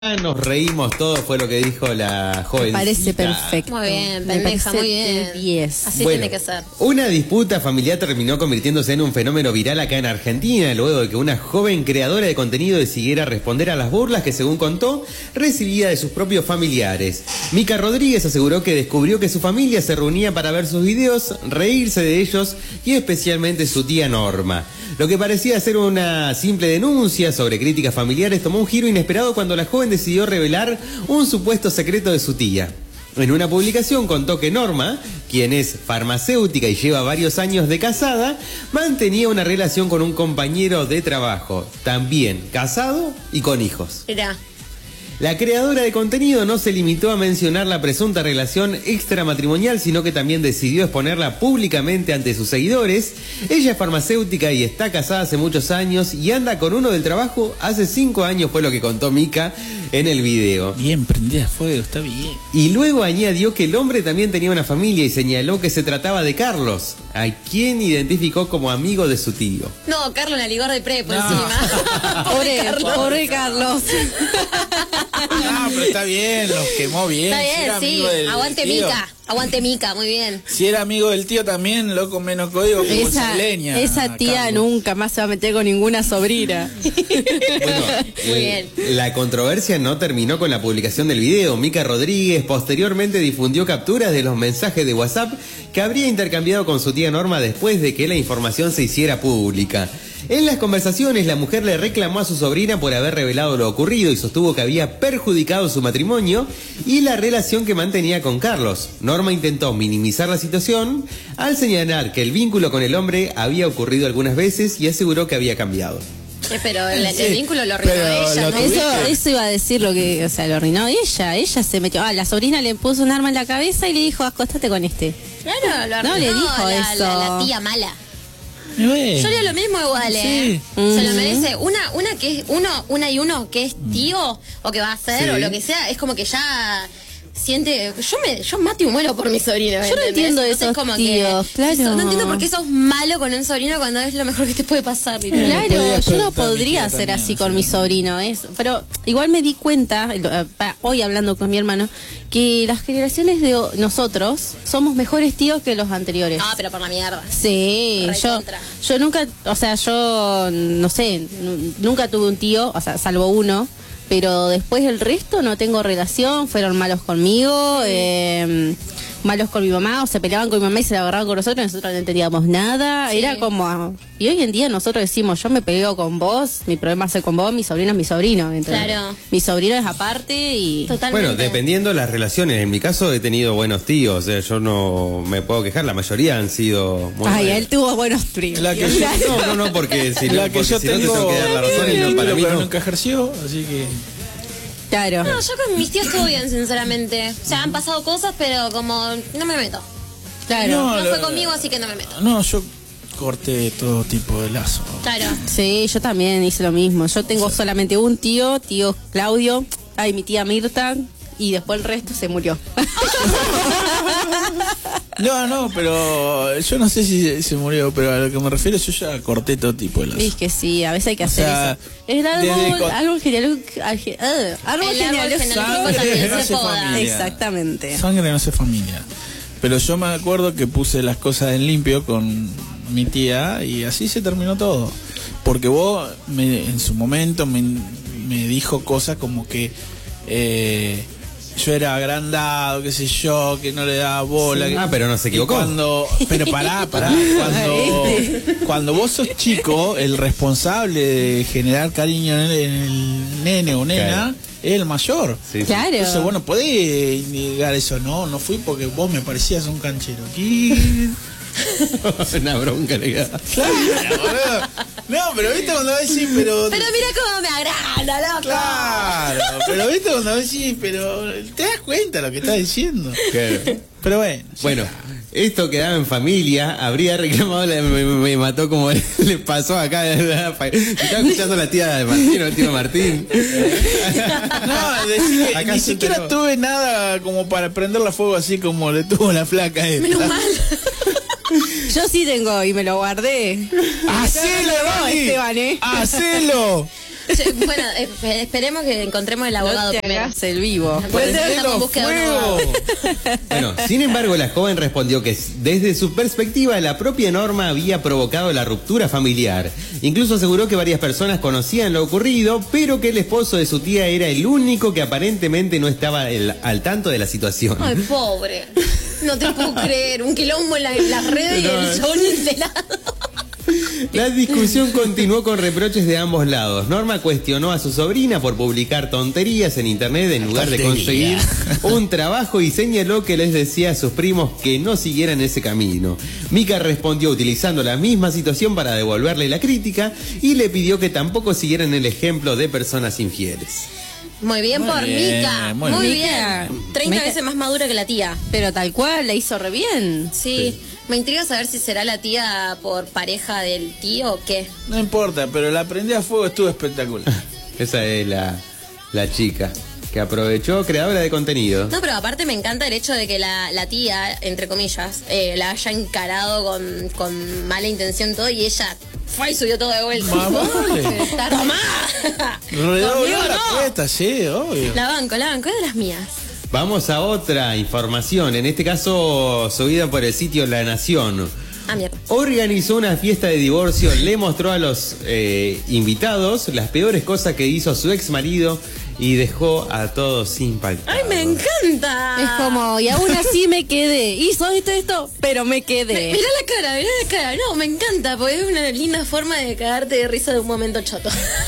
Nos reímos todos, fue lo que dijo la joven. Me parece perfecto. Muy bien, pendeja, muy bien. 10. Así Bueno, tiene que ser. Una disputa familiar terminó convirtiéndose en un fenómeno viral acá en Argentina, luego de que una joven creadora de contenido decidiera responder a las burlas que, según contó, recibía de sus propios familiares. Mica Rodríguez aseguró que descubrió que su familia se reunía para ver sus videos, reírse de ellos y especialmente su tía Norma. Lo que parecía ser una simple denuncia sobre críticas familiares tomó un giro inesperado cuando la joven decidió revelar un supuesto secreto de su tía. En una publicación contó que Norma, quien es farmacéutica y lleva varios años de casada, mantenía una relación con un compañero de trabajo, también casado y con hijos. Mirá. La creadora de contenido no se limitó a mencionar la presunta relación extramatrimonial, sino que también decidió exponerla públicamente ante sus seguidores. Ella es farmacéutica y está casada hace muchos años y anda con uno del trabajo hace 5 años, fue lo que contó Mica en el video. Bien, prendida a fuego, está bien. Y luego añadió que el hombre también tenía una familia y señaló que se trataba de Carlos, a quien identificó como amigo de su tío. No, Carlos la ligó de prepo encima. Pobre Carlos. No, pero está bien, los quemó bien. Está bien, sí. Aguante tío. Mica. Aguante Mica, muy bien. Si era amigo del tío también, loco menos código como leña. Esa tía Carlos. nunca más se va a meter con ninguna sobrina. Bueno, Muy bien. La controversia no terminó con la publicación del video. Mica Rodríguez posteriormente difundió capturas de los mensajes de WhatsApp que habría intercambiado con su tía Norma después de que la información se hiciera pública. En las conversaciones, la mujer le reclamó a su sobrina por haber revelado lo ocurrido y sostuvo que había perjudicado su matrimonio y la relación que mantenía con Carlos. Norma intentó minimizar la situación al señalar que el vínculo con el hombre había ocurrido algunas veces y aseguró que había cambiado. Pero el vínculo lo arruinó pero ella, lo ¿no? Eso iba a decir lo que, o sea, lo arruinó ella. Ella se metió. La sobrina le puso un arma en la cabeza y le dijo, acostate con este. Claro, lo arruinó. No le dijo eso. La tía mala. Y bueno, Yo leo lo mismo igual, Sí. Se lo merece. Una que es uno que es tío o que va a ser Sí. o lo que sea, es como que ya siente. Yo mato y muero por mi sobrino. Yo no ¿entendés? entiendo Entonces, esos como tíos, que, claro. No entiendo por qué sos malo con un sobrino cuando es lo mejor que te puede pasar. Claro, podría yo no explotar mi podría tía ser también, así o con sea. mi sobrino, pero igual me di cuenta, hoy hablando con mi hermano, que las generaciones de nosotros somos mejores tíos que los anteriores. Ah, pero por la mierda. Sí, Recontra. yo nunca, o sea, yo no sé, nunca tuve un tío, o sea, salvo uno, pero después el resto no tengo relación, fueron malos conmigo, malos con mi mamá, o se peleaban con mi mamá y se la agarraban con nosotros no entendíamos nada, Sí. era como, y hoy en día nosotros decimos, yo me peleo con vos, mi problema es con vos, mi sobrino es mi sobrino, entonces, Claro. mi sobrino es aparte y... Totalmente. Bueno, dependiendo las relaciones. En mi caso he tenido buenos tíos, yo no me puedo quejar, la mayoría han sido muy Ay, buenos. él tuvo buenos primos. La que yo, No, porque si no, la que porque yo si no te tengo, tengo que dar la razón y no, para mí pero no. nunca ejerció, así que... Claro. No, yo con mis tíos todo bien, sinceramente. O sea, han pasado cosas, pero como no me meto. Claro. No fue lo- conmigo, así que no me meto. No, yo corté todo tipo de lazo. Claro. Sí, yo también hice lo mismo. Yo tengo solamente un tío Claudio, mi tía Mirta, y después el resto se murió. No, pero yo no sé si se murió, pero a lo que me refiero yo ya corté todo tipo de lazo. Es que sí, a veces hay que O hacer sea, eso. Es algo El genealógico. árbol genealógico Sangre también no se hace poda. familia. Exactamente. Sangre no hace familia. Pero yo me acuerdo que puse las cosas en limpio con mi tía y así se terminó todo. Porque vos en su momento me dijo cosas como que yo era agrandado, qué sé yo, que no le daba bola. Sí. que- Ah, pero no se equivocó. Pero pará. Cuando vos sos chico, el responsable de generar cariño en el nene o nena Claro. es el mayor. Sí, sí. Claro. Entonces, bueno, podés negar eso, no fui porque vos me parecías un canchero. ¿Qué? Una bronca le queda. Claro, boludo. No, pero viste cuando decís, pero... Pero mira cómo me agrada, loco. Claro, pero viste cuando decís, pero te das cuenta lo que estás diciendo. Claro. Pero bueno. ya Bueno, está. esto quedaba en familia, habría reclamado, me mató como le pasó acá. Estaba escuchando la tía de Martín o el tío Martín. No, decí que Acá ni se siquiera enteró. tuve nada como para prender la fuego así como le tuvo la flaca esta. Menos mal. Yo sí tengo y me lo guardé. ¡Hacelo, No, Dani! Esteban, ¡Hacelo! Bueno, esperemos que encontremos el abogado No te primero. hagas el vivo. Por eso estamos en ¡Prendelo búsqueda de un abogado. fuego! Bueno, sin embargo, la joven respondió que desde su perspectiva la propia Norma había provocado la ruptura familiar. Incluso aseguró que varias personas conocían lo ocurrido, pero que el esposo de su tía era el único que aparentemente no estaba al tanto de la situación. Ay, pobre. No te puedo creer. Un quilombo en las redes y el show enterado. La discusión continuó con reproches de ambos lados. Norma cuestionó a su sobrina por publicar tonterías en internet en lugar de conseguir un trabajo y señaló que les decía a sus primos que no siguieran ese camino. Mica respondió utilizando la misma situación para devolverle la crítica y le pidió que tampoco siguieran el ejemplo de personas infieles. Muy bien Muy por bien, Mica. muy Muy bien. bien. 30 Mica. veces más madura que la tía. Pero tal cual, la hizo re bien. Sí. Me intriga saber si será la tía por pareja del tío o qué. No importa, pero la prendida a fuego estuvo espectacular. Esa es la chica que aprovechó, creadora de contenido. No, pero aparte me encanta el hecho de que la tía, entre comillas, la haya encarado con mala intención todo y ella fue y subió todo de vuelta. Más vale. ¡Tomá! Redobló Conmigo la no. apuesta, sí, obvio. La banco, es de las mías. Vamos a otra información, en este caso subida por el sitio La Nación. Ah, mierda. Organizó una fiesta de divorcio, le mostró a los invitados las peores cosas que hizo su ex marido y dejó a todos impactados. ¡Ay, me encanta! Es como, y aún así me quedé. Hizo esto, pero me quedé. Mirá la cara. No, me encanta, porque es una linda forma de cagarte de risa de un momento choto.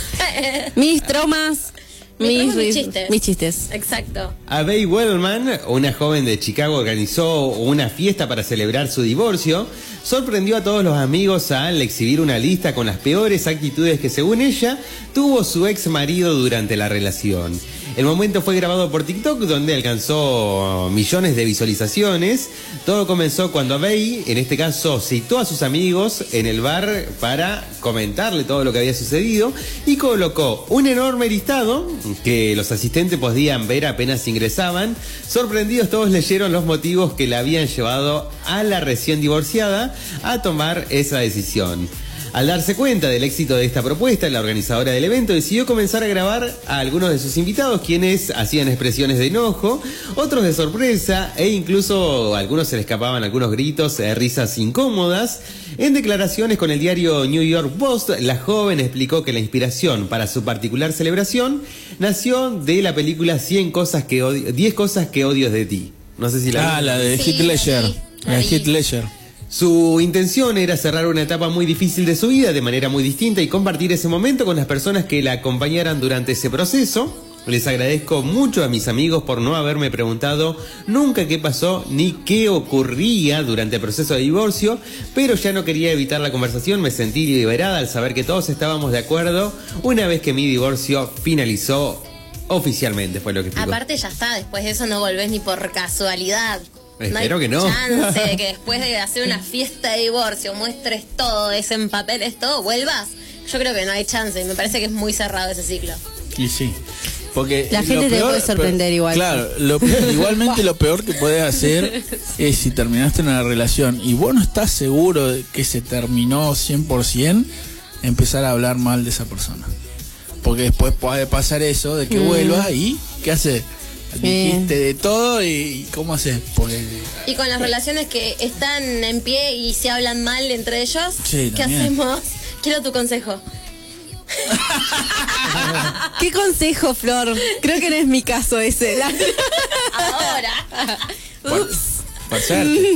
Mis traumas, Mis chistes. mis chistes. Exacto. Abbey Wellman, una joven de Chicago, organizó una fiesta para celebrar su divorcio. Sorprendió a todos los amigos al exhibir una lista con las peores actitudes que, según ella, tuvo su ex marido durante la relación. El momento fue grabado por TikTok, donde alcanzó millones de visualizaciones. Todo comenzó cuando Abbey, en este caso, citó a sus amigos en el bar para comentarle todo lo que había sucedido y colocó un enorme listado que los asistentes podían ver apenas ingresaban. Sorprendidos, todos leyeron los motivos que la habían llevado a la recién divorciada a tomar esa decisión. Al darse cuenta del éxito de esta propuesta, la organizadora del evento decidió comenzar a grabar a algunos de sus invitados, quienes hacían expresiones de enojo, otros de sorpresa e incluso a algunos se le escapaban algunos gritos, risas incómodas. En declaraciones con el diario New York Post, la joven explicó que la inspiración para su particular celebración nació de la película 10 cosas que odio de ti. No sé si la La de Sí, Heath Ledger. la La de vi. Heath Ledger. Su intención era cerrar una etapa muy difícil de su vida de manera muy distinta y compartir ese momento con las personas que la acompañaran durante ese proceso. Les agradezco mucho a mis amigos por no haberme preguntado nunca qué pasó ni qué ocurría durante el proceso de divorcio, pero ya no quería evitar la conversación. Me sentí liberada al saber que todos estábamos de acuerdo una vez que mi divorcio finalizó oficialmente, fue lo que explicó. Aparte ya está, después de eso no volvés ni por casualidad. Espero que no. No hay chance de que después de hacer una fiesta de divorcio muestres todo, desempapeles todo, vuelvas. Yo creo que no hay chance y me parece que es muy cerrado ese ciclo. Y sí. Porque La gente te puede sorprender igual. Claro, igualmente lo peor que puedes hacer es si terminaste una relación y vos no estás seguro de que se terminó 100%, empezar a hablar mal de esa persona. Porque después puede pasar eso de que vuelvas y ¿qué haces? Dijiste de todo y ¿cómo haces? Porque Y con las relaciones que están en pie y se hablan mal entre ellos, Sí, ¿qué también. hacemos? Quiero tu consejo. ¿Qué consejo, Flor? Creo que no es mi caso ese. Ahora. pasarte.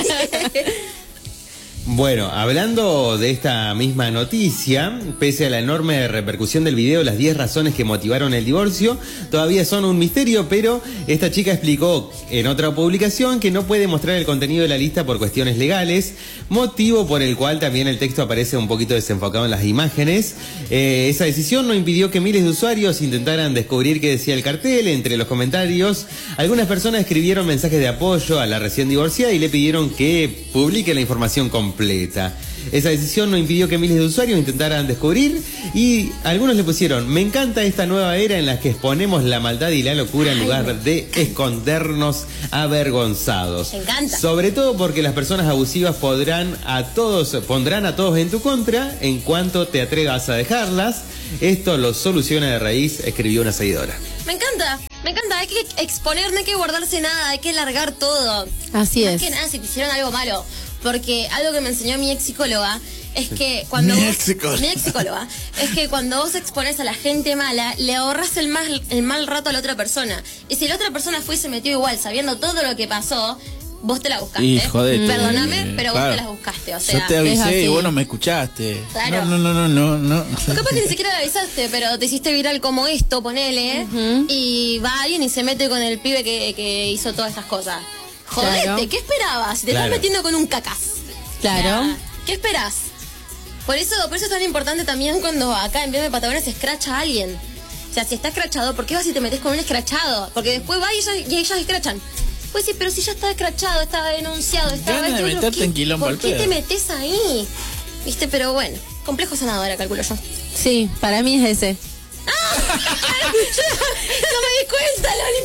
Bueno, hablando de esta misma noticia, pese a la enorme repercusión del video, las 10 razones que motivaron el divorcio todavía son un misterio, pero esta chica explicó en otra publicación que no puede mostrar el contenido de la lista por cuestiones legales, motivo por el cual también el texto aparece un poquito desenfocado en las imágenes. Esa decisión no impidió que miles de usuarios intentaran descubrir qué decía el cartel. Entre los comentarios, algunas personas escribieron mensajes de apoyo a la recién divorciada y le pidieron que publique la información completa. Esa decisión no impidió que miles de usuarios intentaran descubrir y algunos le pusieron: me encanta esta nueva era en la que exponemos la maldad y la locura en lugar de escondernos avergonzados. Me encanta. Sobre todo porque las personas abusivas pondrán a todos en tu contra en cuanto te atrevas a dejarlas. Esto lo soluciona de raíz, escribió una seguidora. Me encanta, hay que exponer, no hay que guardarse nada, hay que largar todo. Así Más es. que nada si te hicieron algo malo, porque algo que me enseñó mi ex psicóloga es que cuando Mi vos- ex psicóloga. mi ex psicóloga es que cuando vos expones a la gente mala, le ahorras el mal rato a la otra persona. Y si la otra persona fue y se metió igual, sabiendo todo lo que pasó, vos te la buscaste. Y jodete. Perdóname, pero Claro. vos te las buscaste, o sea. Yo te es avisé así. y vos no me escuchaste. Claro. No. Capaz que ni siquiera le avisaste, pero te hiciste viral como esto, ponele, y va alguien y se mete con el pibe que hizo todas estas cosas. Jodete, Claro. ¿qué esperabas? Si te Claro. estás metiendo con un cacas. Claro. O sea, ¿qué esperás? Por eso es tan importante también cuando acá en BM Patagones se escracha a alguien. O sea, si está escrachado, ¿por qué vas y te metes con un escrachado? Porque después va y ellos escrachan. Pues sí, pero si ya está escrachado, estaba denunciado, estaba Ganas de esto, meterte ¿qué- en quilombo ¿por al qué pedo? te metes ahí? ¿Viste? Pero bueno, complejo sanadora, calculo yo. Sí, para mí es ese. No me di cuenta, Loli,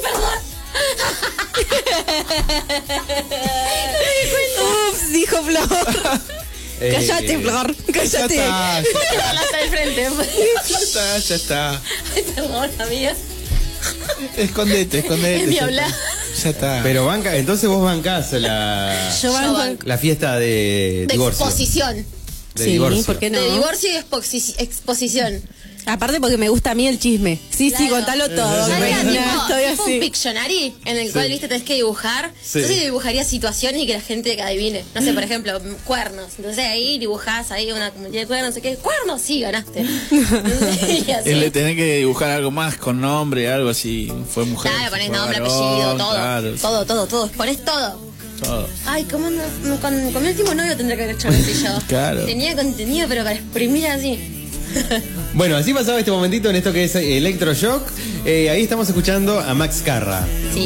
perdón. Ups, dijo Flor. Cállate, Flor. Cállate. Ya Hasta el frente. está. Ay, perdón, amiga. Escondete. Ni ya hablar. está. Ya está. Pero entonces vos bancás la, Yo banco. banco. la fiesta de De divorcio. exposición. De Sí, divorcio. ¿por qué no? De divorcio y exposición. Aparte porque me gusta a mí el chisme. Sí, Claro. contalo todo. ¿Sabes qué? Bueno, estoy tipo un así. Pictionary en el cual, viste, tenés que dibujar. Sí. Entonces dibujaría situaciones y que la gente adivine. No sé, por ejemplo, cuernos. Entonces ahí dibujás ahí una comunidad de cuernos, no sé qué. ¡Cuernos! Sí, ganaste. Entonces, y así. Y le tenés que dibujar algo más con nombre, algo así. Fue mujer. Claro, ponés fue nombre, varón, apellido, todo. Claro, Todo. Ponés todo. todo. Ay, ¿cómo no? Con mi último novio tendría que haber hecho eso yo. Claro. Tenía contenido, pero para exprimir así. Bueno, así pasaba este momentito en esto que es Electroshock. Ahí estamos escuchando a Max Carra.